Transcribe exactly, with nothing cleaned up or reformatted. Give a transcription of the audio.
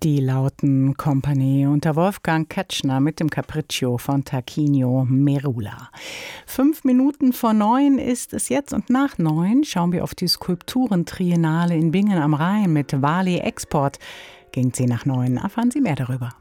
Die Lauten Company unter Wolfgang Ketschner mit dem Capriccio von Tarquinio Merula. Fünf Minuten vor neun ist es jetzt und nach neun schauen wir auf die Skulpturentriennale in Bingen am Rhein mit Wali Export. Gegen zehn nach neun erfahren Sie mehr darüber.